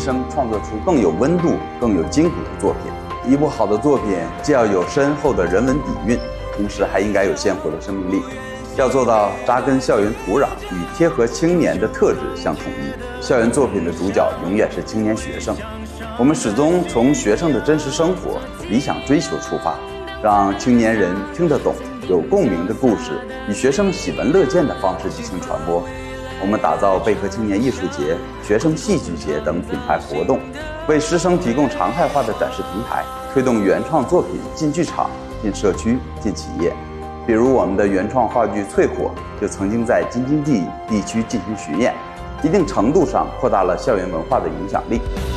生创作出更有温度、更有筋骨的作品。一部好的作品既要有深厚的人文底蕴，同时还应该有鲜活的生命力，要做到扎根校园土壤与贴合青年的特质相统一。校园作品的主角永远是青年学生，我们始终从学生的真实生活、理想追求出发，让青年人听得懂、有共鸣的故事，以学生喜闻乐见的方式进行传播。我们打造贝壳青年艺术节、学生戏剧节等品牌活动，为师生提供常态化的展示平台，推动原创作品进剧场、进社区、进企业。比如我们的原创话剧《淬火》就曾经在京津冀地区进行巡演，一定程度上扩大了校园文化的影响力。